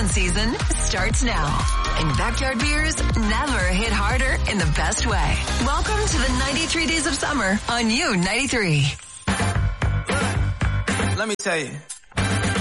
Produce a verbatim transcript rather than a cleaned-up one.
fan season starts now. And backyard beers never hit harder in the best way. Welcome to the ninety-three Days of Summer on U ninety-three. Let me tell you.